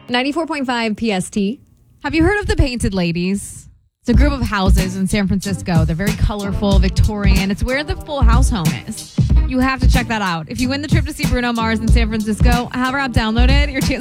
94.5 PST. Have you heard of the Painted Ladies? It's a group of houses in San Francisco. They're very colorful, Victorian. It's where the Full House home is. You have to check that out. If you win the trip to see Bruno Mars in San Francisco, have our app downloaded. Your chance